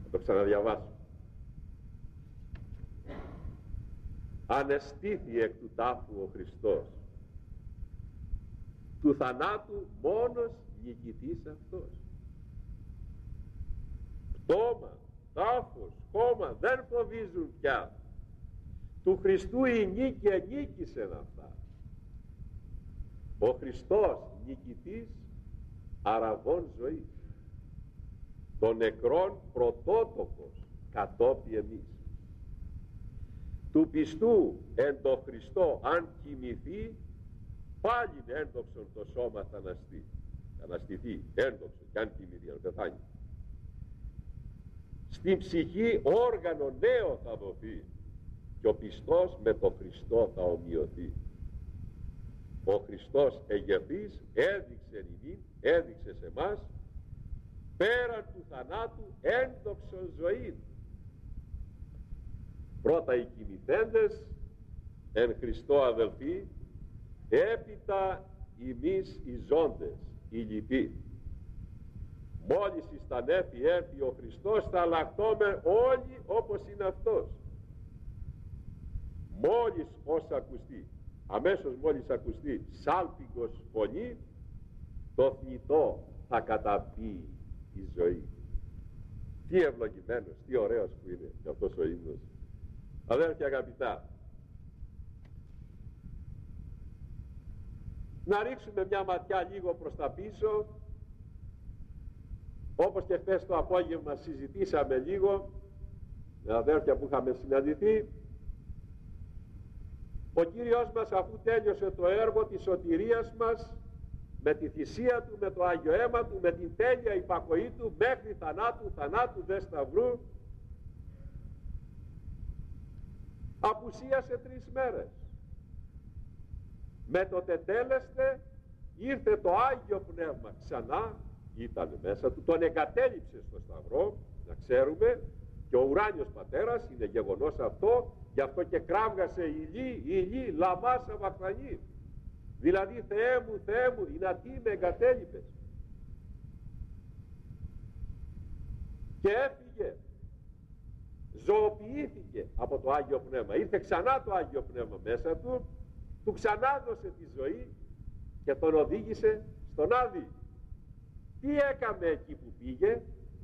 Θα το ξαναδιαβάσω. Ανεστήθη εκ του τάφου ο Χριστός, του θανάτου μόνος νικητής αυτός. Πτώμα, τάφος, χώμα δεν φοβίζουν πια. Του Χριστού η νίκη ενίκησεν αυτά. Ο Χριστός νικητής αραβών ζωής, των νεκρών πρωτότοκος κατόπι εμείς. Του πιστού εν το Χριστό αν κοιμηθεί, πάλιν ένδοξον το σώμα θα αναστηθεί, ένδοξον κι αν κοιμηθεί, αν πεθάνει. Στην ψυχή όργανο νέο θα δοθεί και ο πιστός με το Χριστό θα ομοιωθεί. Ο Χριστός εγερθής έδειξε σε μας πέραν του θανάτου ένδοξον ζωή. Πρώτα οι κοιμηθέντες εν Χριστώ αδελφοί, έπειτα εμείς οι ζώντες, οι λοιποί. Μόλις εις τα νέφη έρθει ο Χριστός, θα αλλαχτώμε όλοι όπως είναι αυτός. Μόλις όσα ακουστεί, αμέσως μόλις ακουστεί σάλπιγγος φωνή, το θνητό θα καταπεί η ζωή. Τι ευλογημένος, τι ωραίος που είναι και αυτός ο ύμνος. Αδέρφια αγαπητά, να ρίξουμε μια ματιά λίγο προς τα πίσω. Όπως και χθες το απόγευμα συζητήσαμε λίγο με αδέρφια που είχαμε συναντηθεί, ο Κύριος μας, αφού τέλειωσε το έργο της σωτηρίας μας με τη θυσία Του, με το Άγιο Αίμα Του, με την τέλεια υπακοή Του μέχρι θανάτου δε σταυρού, απουσίασε 3 μέρες. Με το τετέλεστε ήρθε το Άγιο Πνεύμα ξανά, ήταν μέσα Του, τον εγκατέλειψε στο σταυρό, να ξέρουμε, και ο ουράνιος Πατέρας, είναι γεγονός αυτό, γι' αυτό και κράβγασε ηλί, λαμά σαβαχθανή. Δηλαδή, Θεέ μου, δυνατή με εγκατέλειπες. Και έφυγε, ζωοποιήθηκε από το Άγιο Πνεύμα. Ήρθε ξανά το Άγιο Πνεύμα μέσα του, του ξανάδωσε τη ζωή και τον οδήγησε στον Άδη. Τι έκαμε εκεί που πήγε?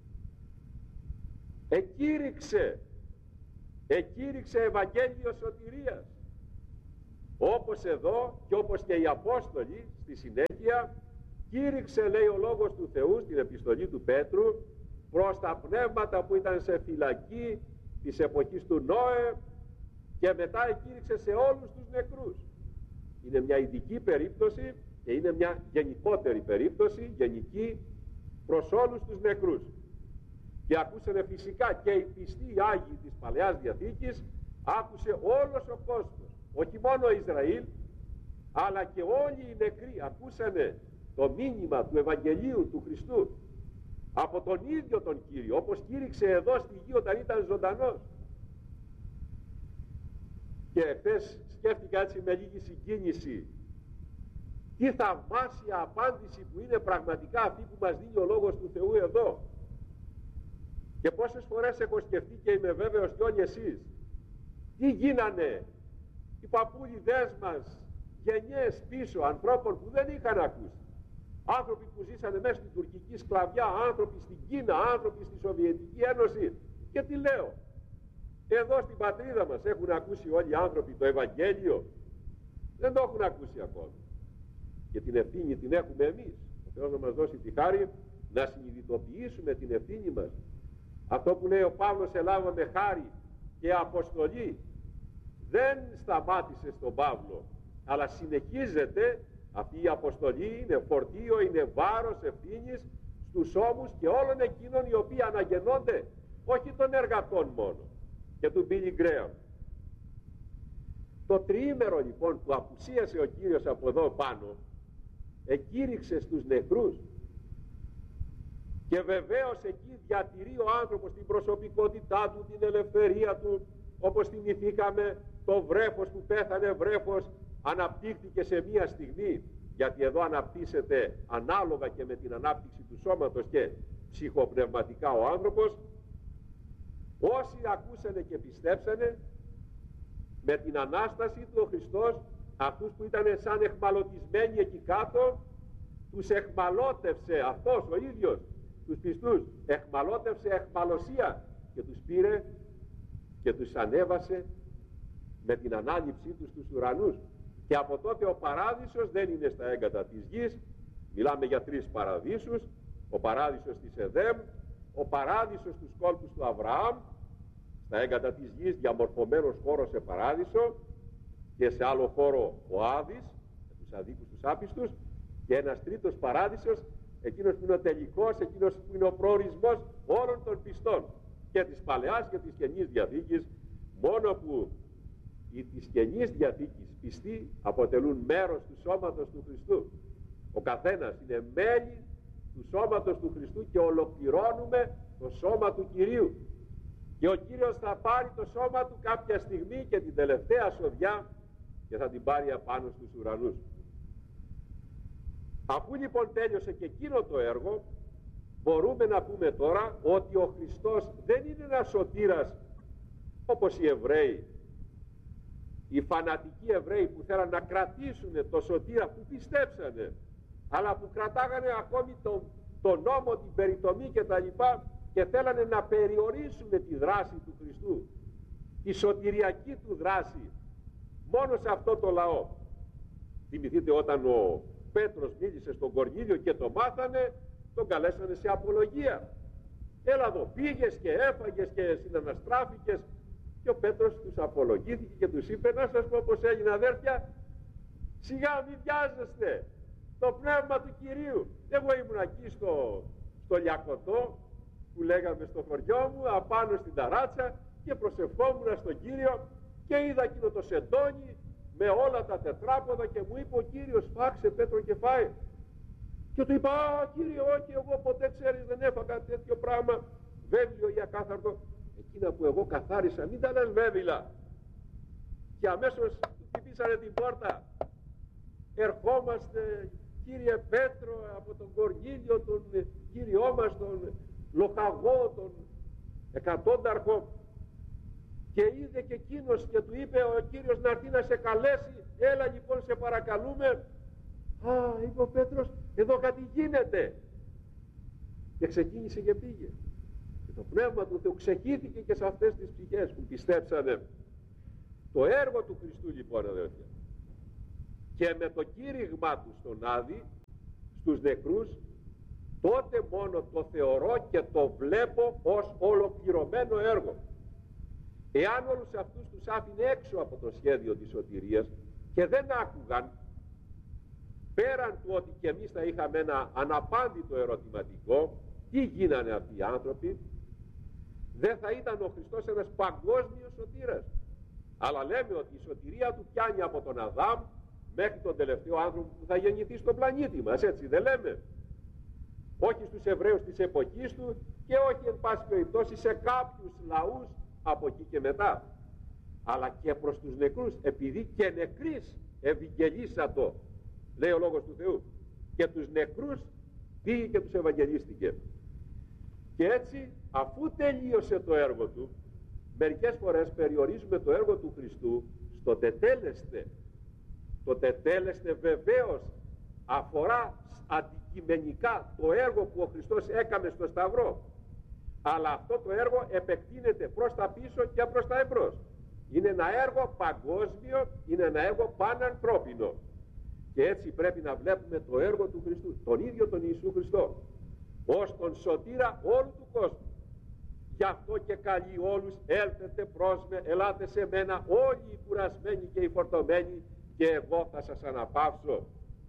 Εκήρυξε Ευαγγέλιο σωτηρίας, όπως εδώ και όπως και οι Απόστολοι στη συνέχεια. Κήρυξε, λέει ο Λόγος του Θεού στην επιστολή του Πέτρου, προς τα πνεύματα που ήταν σε φυλακή της εποχής του Νόε, και μετά εκήρυξε σε όλους τους νεκρούς. Είναι μια ειδική περίπτωση και είναι μια γενικότερη περίπτωση, γενική προς όλους τους νεκρούς. Και ακούσανε φυσικά και οι πιστοί Άγιοι της Παλαιάς Διαθήκης, άκουσε όλος ο κόσμος, όχι μόνο Ισραήλ, αλλά και όλοι οι νεκροί ακούσανε το μήνυμα του Ευαγγελίου του Χριστού από τον ίδιο τον Κύριο, όπως κήρυξε εδώ στη γη όταν ήταν ζωντανός. Και χθες σκέφτηκα έτσι με λίγη συγκίνηση, τι θαυμάσια απάντηση που είναι πραγματικά αυτή που μας δίνει ο Λόγος του Θεού εδώ. Και πόσες φορές έχω σκεφτεί, και είμαι βέβαιος και όλοι εσείς, τι γίνανε οι παππούλιδες μας, γενιές πίσω, ανθρώπων που δεν είχαν ακούσει, άνθρωποι που ζήσανε μέσα στην τουρκική σκλαβιά, άνθρωποι στην Κίνα, άνθρωποι στη Σοβιετική Ένωση. Και τι λέω, εδώ στην πατρίδα μας έχουν ακούσει όλοι οι άνθρωποι το Ευαγγέλιο? Δεν το έχουν ακούσει ακόμη. Και την ευθύνη την έχουμε εμείς. Ο Θεός να μας δώσει τη χάρη να συνειδητοποιήσουμε την ευθύνη μας. Αυτό που λέει ο Παύλος, ελάβαμε χάρη και αποστολή, δεν σταμάτησε στον Παύλο, αλλά συνεχίζεται. Αυτή η αποστολή είναι φορτίο, είναι βάρος ευθύνης στους ώμους και όλων εκείνων οι οποίοι αναγεννώνται, όχι των εργατών μόνο και του Μπίλι Γκρέαμ. Το τριήμερο λοιπόν που απουσίασε ο Κύριος από εδώ πάνω, εκήρυξε στους νεκρούς. Και βεβαίως εκεί διατηρεί ο άνθρωπος την προσωπικότητά του, την ελευθερία του, όπως θυμηθήκαμε το βρέφος που πέθανε βρέφος, αναπτύχθηκε σε μία στιγμή, γιατί εδώ αναπτύσσεται ανάλογα και με την ανάπτυξη του σώματος και ψυχοπνευματικά ο άνθρωπος. Όσοι ακούσανε και πιστέψανε, με την Ανάσταση του ο Χριστός, αυτούς που ήταν σαν εχμαλωτισμένοι εκεί κάτω, τους εχμαλώτευσε αυτός ο ίδιος, τους πιστούς, εχμαλώτευσε εχμαλωσία και τους πήρε και τους ανέβασε με την ανάληψή τους στους ουρανούς. Και από τότε ο παράδεισος δεν είναι στα έγκατα της γης. Μιλάμε για 3 παραδείσους: ο παράδεισος της Εδέμ, ο παράδεισος στους κόλπους του Αβραάμ, στα έγκατα της γης, διαμορφωμένος χώρος σε παράδεισο, και σε άλλο χώρο ο Άδης, με τους αδίκους τους άπιστους, και ένας τρίτος παράδεισος, εκείνος που είναι ο τελικός, εκείνος που είναι ο προορισμός όλων των πιστών, και της Παλαιάς και της Καινής Διαθήκης, μόνο που οι της Καινής Διαθήκης πιστοί αποτελούν μέρος του σώματος του Χριστού. Ο καθένας είναι μέλη του σώματος του Χριστού και ολοκληρώνουμε το σώμα του Κυρίου. Και ο Κύριος θα πάρει το σώμα του κάποια στιγμή και την τελευταία σοδιά και θα την πάρει απάνω στους ουρανούς. Αφού λοιπόν τέλειωσε και εκείνο το έργο, μπορούμε να πούμε τώρα ότι ο Χριστός δεν είναι ένας σωτήρας όπως οι Εβραίοι, οι φανατικοί Εβραίοι που θέλαν να κρατήσουν το σωτήρα που πιστέψανε, αλλά που κρατάγανε ακόμη τον νόμο, την περιτομή και τα λοιπά, και θέλανε να περιορίσουν τη δράση του Χριστού, τη σωτηριακή του δράση, μόνο σε αυτό το λαό. Θυμηθείτε όταν ο Πέτρος μίλησε στον Κορνήλιο και το μάθανε, τον καλέσανε σε απολογία. Έλα εδώ, πήγες και έφαγες και συναναστράφηκες. Και ο Πέτρος τους απολογήθηκε και τους είπε: να σας πω πως έγινε, αδέρφια, σιγά μην βιάζεστε, το πνεύμα του Κυρίου. Εγώ ήμουν εκεί στο Λιακωτό που λέγαμε στο χωριό μου, απάνω στην ταράτσα, και προσευχόμουν στον Κύριο και είδα εκείνο το σεντόνι με όλα τα τετράποδα και μου είπε ο Κύριος: φάξε Πέτρο και φάει. Και του είπα: α, Κύριε, όχι, εγώ ποτέ, ξέρεις, δεν έφαγα τέτοιο πράγμα, βέβαιο ή ακάθαρτο. Εκείνα που εγώ καθάρισα, μην τα λες βέβαιλα. Και αμέσως του χτυπήσανε την πόρτα. Ερχόμαστε, Κύριε Πέτρο, από τον Κορνήλιο, τον Κύριό μας, τον λοχαγό, τον εκατόνταρχο. Και είδε και εκείνος και του είπε ο Κύριος να έρθει να σε καλέσει. Έλα λοιπόν, σε παρακαλούμε. Α, είπε ο Πέτρος, εδώ κάτι γίνεται. Και ξεκίνησε και πήγε. Και το Πνεύμα του Θεού ξεχύθηκε και σε αυτές τις ψυχές που πιστέψανε. Το έργο του Χριστού λοιπόν, αδέρφια, και με το κήρυγμα του στον Άδη στους νεκρούς, τότε μόνο το θεωρώ και το βλέπω ως ολοκληρωμένο έργο. Εάν όλους αυτούς τους άφηνε έξω από το σχέδιο της σωτηρίας και δεν άκουγαν, πέραν του ότι και εμείς θα είχαμε ένα αναπάντητο ερωτηματικό, τι γίνανε αυτοί οι άνθρωποι, δεν θα ήταν ο Χριστός ένας παγκόσμιος σωτήρας. Αλλά λέμε ότι η σωτηρία του πιάνει από τον Αδάμ μέχρι τον τελευταίο άνθρωπο που θα γεννηθεί στον πλανήτη μας, έτσι δεν λέμε? Όχι στους Εβραίους της εποχής του και όχι εν πάση περιπτώσει σε κάποιους λαούς από εκεί και μετά, αλλά και προς τους νεκρούς, επειδή και νεκρείς ευαγγελίσατο, λέει ο Λόγος του Θεού, και τους νεκρούς πήγε και τους ευαγγελίστηκε. Και έτσι, αφού τελείωσε το έργο του, μερικές φορές περιορίζουμε το έργο του Χριστού στο τετέλεστε. Το τετέλεστε βεβαίως αφορά αντικειμενικά το έργο που ο Χριστός έκανε στο Σταυρό, αλλά αυτό το έργο επεκτείνεται προς τα πίσω και προς τα εμπρός. Είναι ένα έργο παγκόσμιο, είναι ένα έργο πανανθρώπινο. Και έτσι πρέπει να βλέπουμε το έργο του Χριστού, τον ίδιο τον Ιησού Χριστό, ως τον σωτήρα όλου του κόσμου. Γι' αυτό και καλεί όλους: έλθετε προς με, ελάτε σε μένα όλοι οι κουρασμένοι και οι φορτωμένοι, και εγώ θα σας αναπαύσω.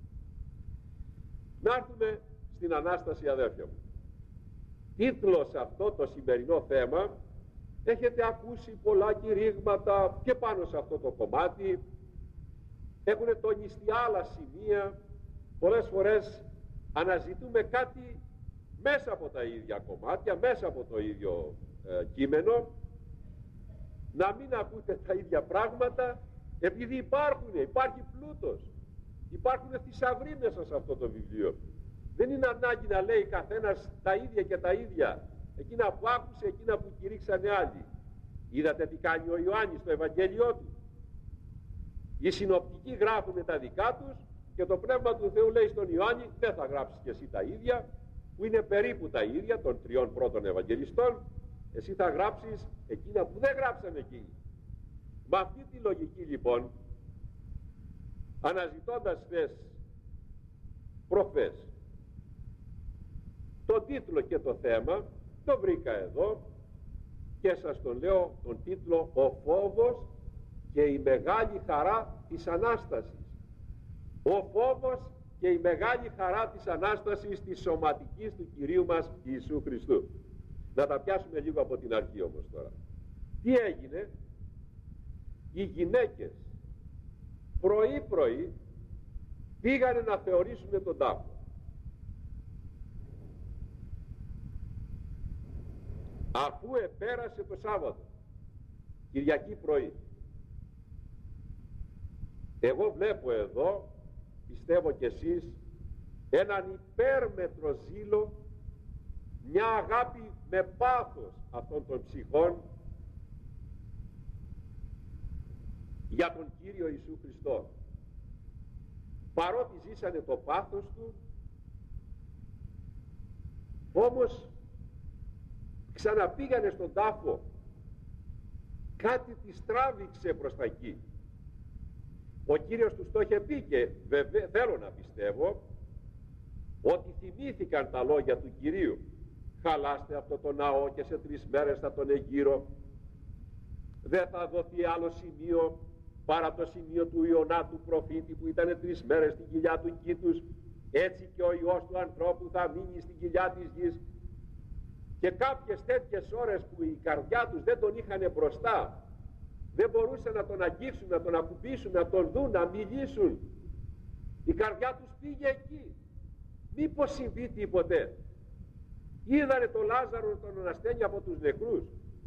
Να έρθουμε στην Ανάσταση, αδέρφια μου. Τίτλος αυτό το σημερινό θέμα, έχετε ακούσει πολλά κηρύγματα και πάνω σε αυτό το κομμάτι, έχουν τονιστεί άλλα σημεία, πολλές φορές αναζητούμε κάτι μέσα από τα ίδια κομμάτια, μέσα από το ίδιο κείμενο, να μην ακούτε τα ίδια πράγματα, επειδή υπάρχει πλούτος, υπάρχουν θησαυροί μέσα σε αυτό το βιβλίο. Δεν είναι ανάγκη να λέει καθένας τα ίδια και τα ίδια. εκείνα που άκουσε, εκείνα που κηρύξανε άλλοι. Είδατε τι κάνει ο Ιωάννης στο Ευαγγέλιο του? Οι συνοπτικοί γράφουν τα δικά τους και το Πνεύμα του Θεού λέει στον Ιωάννη, δεν θα γράψεις και εσύ τα ίδια, που είναι περίπου τα ίδια των τριών πρώτων Ευαγγελιστών, εσύ θα γράψεις εκείνα που δεν γράψαν εκείνοι. Με αυτή τη λογική λοιπόν, αναζητώντας χθες προχθές τον τίτλο και το θέμα, το βρήκα εδώ και σας τον λέω τον τίτλο «Ο φόβος και η μεγάλη χαρά της Ανάστασης». Ο φόβος και η μεγάλη χαρά της Ανάστασης της σωματικής του Κυρίου μας Ιησού Χριστού. Να τα πιάσουμε λίγο από την αρχή όμως τώρα. Τι έγινε? Οι γυναίκες πρωί πήγανε να θεωρήσουν τον τάφο. Αφού επέρασε το Σάββατο, Κυριακή πρωί, εγώ βλέπω εδώ, πιστεύω κι εσείς, έναν υπέρμετρο ζήλο, μια αγάπη με πάθος αυτών των ψυχών για τον Κύριο Ιησού Χριστό. Παρότι ζήσανε το πάθος του, όμως ξαναπήγανε στον τάφο, κάτι τις τράβηξε προς τα εκεί. Ο Κύριος τους το είχε πει και θέλω να πιστεύω ότι θυμήθηκαν τα λόγια του Κυρίου. Χαλάστε αυτό το ναό και σε 3 μέρες θα τον εγείρω. Δεν θα δοθεί άλλο σημείο παρά το σημείο του Ιωνά του προφήτη που ήταν 3 μέρες στην κοιλιά του Κήτους. Έτσι και ο Υιός του ανθρώπου θα μείνει στην κοιλιά της γης. Και κάποιες τέτοιες ώρες που η καρδιά τους δεν τον είχαν μπροστά, δεν μπορούσαν να τον αγγίξουν, να τον ακουμπήσουν, να τον δουν, να μιλήσουν, η καρδιά τους πήγε εκεί. Μήπως συμβεί τίποτε? Είδανε τον Λάζαρο τον ανασταίνει από τους νεκρούς?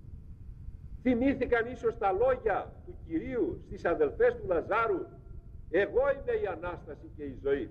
Θυμήθηκαν ίσως τα λόγια του Κυρίου στις αδελφές του Λαζάρου, εγώ είμαι η Ανάσταση και η ζωή.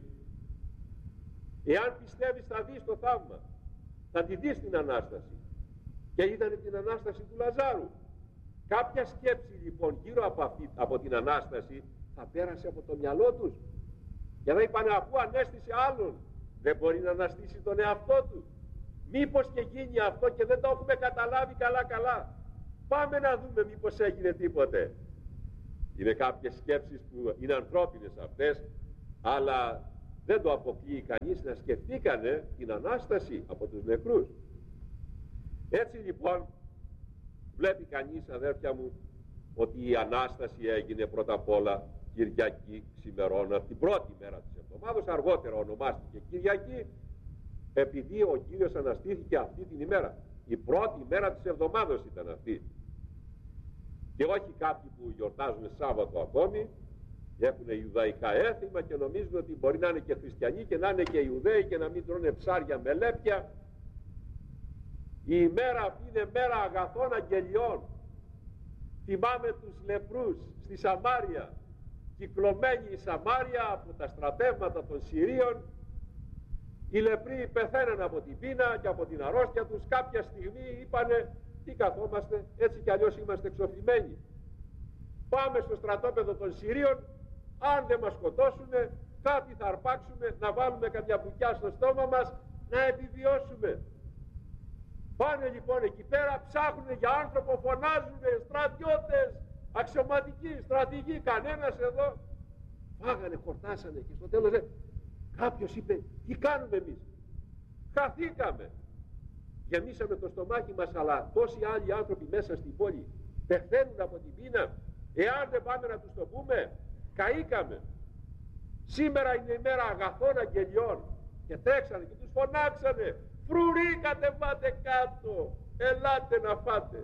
Εάν πιστεύεις θα δεις το θαύμα, θα τη δεις την Ανάσταση. Και είδανε την Ανάσταση του Λαζάρου. Κάποια σκέψη λοιπόν γύρω από την Ανάσταση θα πέρασε από το μυαλό τους. Και θα είπανε, αφού ανέστησε άλλον, δεν μπορεί να αναστήσει τον εαυτό του? Μήπως και γίνει αυτό και δεν το έχουμε καταλάβει καλά. Πάμε να δούμε μήπως έγινε τίποτε. Είναι κάποιες σκέψεις που είναι ανθρώπινες αυτές, αλλά δεν το αποκλείει κανείς να σκεφτήκανε την Ανάσταση από τους νεκρούς. Έτσι λοιπόν βλέπει κανείς, αδέρφια μου, ότι η Ανάσταση έγινε πρώτα απ' όλα Κυριακή ξημερώνα, την πρώτη μέρα της εβδομάδος. Αργότερα ονομάστηκε Κυριακή επειδή ο Κύριος αναστήθηκε αυτή την ημέρα. Η πρώτη μέρα της εβδομάδος ήταν αυτή. Και όχι κάποιοι που γιορτάζουν Σάββατο ακόμη, έχουν ιουδαϊκά έθιμα και νομίζουν ότι μπορεί να είναι και χριστιανοί και να είναι και Ιουδαίοι και να μην τρώνε ψάρια με λέπια. Η ημέρα αυτή είναι μέρα αγαθών αγγελιών. Θυμάμαι τους λεπρούς στη Σαμάρια, κυκλωμένοι η Σαμάρια από τα στρατεύματα των Συρίων. Οι λεπροί πεθαίναν από την πείνα και από την αρρώστια τους. Κάποια στιγμή είπανε, τι καθόμαστε, έτσι κι αλλιώς είμαστε εξοφημένοι. Πάμε στο στρατόπεδο των Συρίων, αν δεν μας σκοτώσουνε, κάτι θα αρπάξουμε, να βάλουμε καμιά μπουκιά στο στόμα μας, να επιβιώσουμε. Πάνε λοιπόν εκεί πέρα, ψάχνουν για άνθρωπο, φωνάζουν στρατιώτες, αξιωματικοί, στρατηγοί, κανένας εδώ. Φάγανε, χορτάσανε και στο τέλος κάποιος είπε, τι κάνουμε εμείς? Χαθήκαμε. Γεμίσαμε το στομάχι μας, αλλά τόσοι άλλοι άνθρωποι μέσα στην πόλη πεθαίνουν από την πείνα. Εάν δεν πάμε να τους το πούμε, καήκαμε. Σήμερα είναι η μέρα αγαθών αγγελιών. Και τρέξανε και τους φωνάξανε, φρουροί κατεβάτε κάτω, ελάτε να φάτε.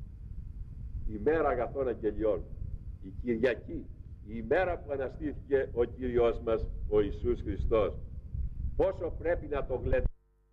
Η μέρα αγαθών αγγελιών, η Κυριακή, η ημέρα που αναστήθηκε ο Κύριος μας ο Ιησούς Χριστός. Πόσο πρέπει να το γλεντήσουμε